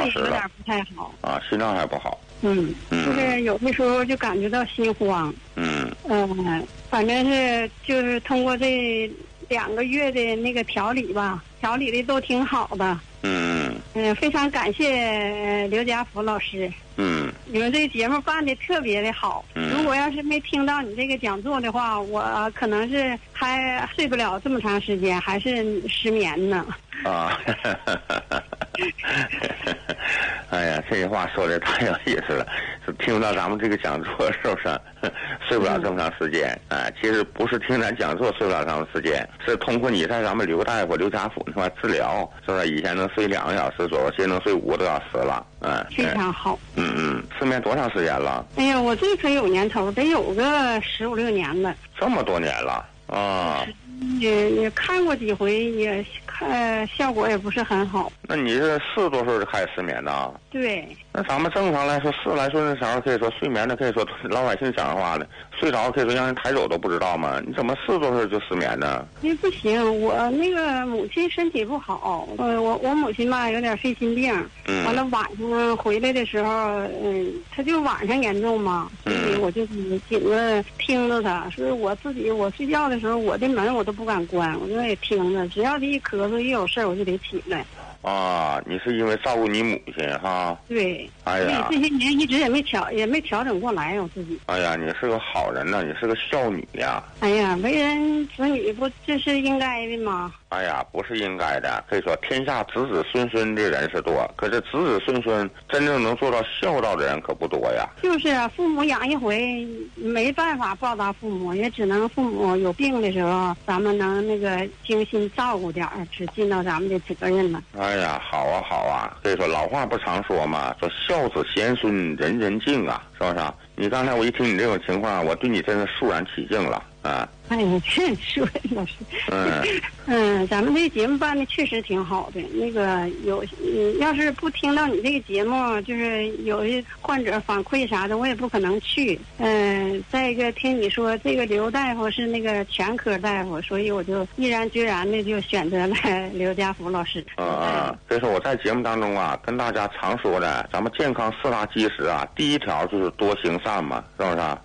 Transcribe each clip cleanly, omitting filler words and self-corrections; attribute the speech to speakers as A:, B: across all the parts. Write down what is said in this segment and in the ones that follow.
A: 小时了，
B: 有点不太好
A: 啊，心脏还不好。
B: 就是有的时候就感觉到心慌。反正是就是通过这2个月的那个调理吧，调理的都挺好的。非常感谢刘家福老师。你们这个节目办的特别的好。如果要是没听到你这个讲座的话，我可能是还睡不了这么长时间，还是失眠呢。
A: 哎呀，这句话说的太有意思了，是听不到咱们这个讲座是不是睡不了这么长时间？其实不是听咱讲座睡不了这么长时间，是通过你在咱们刘大夫刘家福那块治疗，是不是以前能睡2个小时左右，现在能睡5个多小时了。
B: 非常好。
A: 失眠多长时间了？
B: 哎呀，我这可有年头，得有个15、16年了。
A: 这么多年了啊！
B: 也看过几回，也效果也不是很好。
A: 那你是40多岁就开始失眠呢？
B: 对。
A: 那咱们正常来说，40来岁那时候可以说睡眠的，可以说老百姓讲话的，睡着可以说让人抬走都不知道吗？你怎么40多岁就失眠呢？
B: 不行，我那个母亲身体不好，我母亲吧有点肺心病，完了晚上回来的时候，她就晚上严重嘛，所以我就紧着听着她，所以我自己我睡觉的时候，我的门我都不敢关，我就得听着，只要她一咳嗽一有事儿，我就得起来。
A: 你是因为照顾你母亲哈？
B: 对。
A: 哎呀，
B: 这些年一直也没调整过来我自己。
A: 哎呀，你是个好人呐，你是个孝女呀。
B: 哎呀，为人子女不这是应该的吗？
A: 哎呀，不是应该的，可以说天下子子孙孙的人是多，可是子子孙孙真正能做到孝道的人可不多呀。
B: 就是啊，父母养一回，没办法报答父母，也只能父母有病的时候，咱们能那个精心照顾点儿，只尽到咱们的责任了。
A: 哎呀，好啊好啊，所以说老话不常说嘛，说孝子贤孙人人敬啊，是不是啊？你刚才我一听你这种情况，我对你真是肃然起敬了啊。
B: 哎呀，真说老师。咱们这个节目办的确实挺好的。那个要是不听到你这个节目，就是有的患者反馈啥的，我也不可能去。再一个听你说这个刘大夫是那个全科大夫，所以我就毅然决然的就选择了刘家福老师。
A: 所以说我在节目当中啊，跟大家常说的，咱们健康4大基石啊，第一条就是多行善嘛，是不是啊？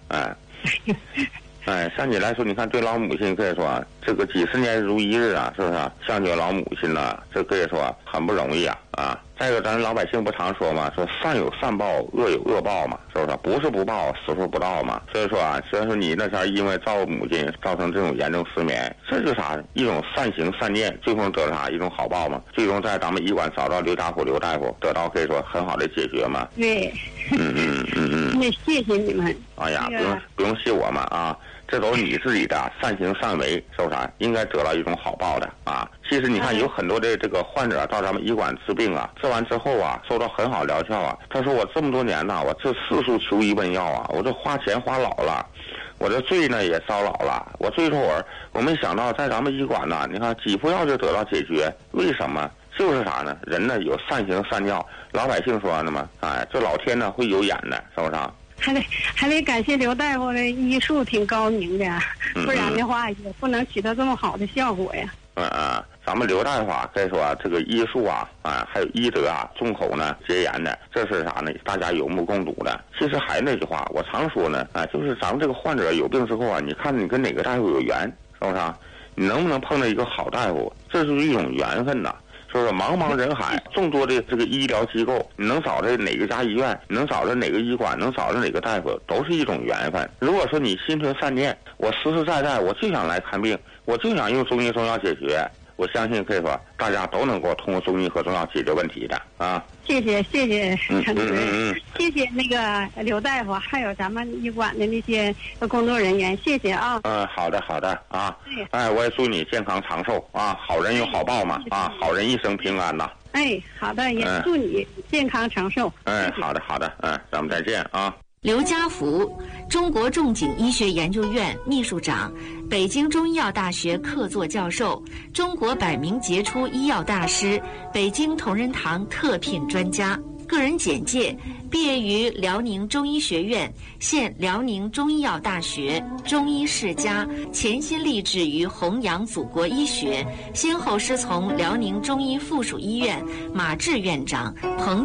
A: 像你来说，你看对老母亲可以说这个几十年如一日啊，是不是啊？像这个老母亲呢，这可以说很不容易啊。再一个，咱老百姓不常说嘛，说善有善报，恶有恶报嘛，是不是？不是不报，时候不到嘛。所以说虽然说你那前因为照顾母亲造成这种严重失眠，这就是啥？一种善行善念，最终得到啥？一种好报嘛。最终在咱们医馆找到刘大夫刘大夫，得到可以说很好的解决嘛。
B: 对。那谢谢你们。
A: 哎呀，不用谢我们啊。这都是你自己的善行善为，是不是？应该得到一种好报的啊！其实你看，有很多的这个患者到咱们医馆治病啊，治完之后啊，受到很好疗效啊。他说我这么多年呐，我这四处求医问药啊，我这花钱花老了，我这罪呢也遭老了。我最后我没想到在咱们医馆呢，你看几副药就得到解决，为什么？就是啥呢？人呢有善行善尿，老百姓说的嘛，这老天呢会有眼的，是不是？
B: 还得感谢刘大夫的医术挺高明的，不然的话也不能起到这么好的效果呀。
A: 咱们刘大夫可以说这个医术还有医德众口呢结言的，这是啥呢？大家有目共睹的。其实还是那句话，我常说呢，就是咱们这个患者有病之后你看你跟哪个大夫有缘，是不是？你能不能碰到一个好大夫，这就是一种缘分呐。就是茫茫人海，众多的这个医疗机构，你能找着哪个家医院，你能找着哪个医馆，能找着哪个大夫，都是一种缘分。如果说你心存善念，我实实在在我就想来看病，我就想用中医中药解决，我相信可以说大家都能够通过中医和中药解决问题的啊。谢谢
B: 陈主任，谢谢那个刘大夫，还有咱们医馆的那些工作人员，谢谢啊。
A: 好的啊。我也祝你健康长寿啊，好人有好报嘛好人一生平安呐。
B: 好的，也祝你健康长寿。
A: 好的，咱们再见啊。
C: 刘家福，中国仲景医学研究院秘书长，北京中医药大学客座教授，中国100名杰出医药大师，北京同仁堂特聘专家。个人简介：毕业于辽宁中医学院，现辽宁中医药大学中医世家，潜心立志于弘扬祖国医学，先后师从辽宁中医附属医院马志院长、彭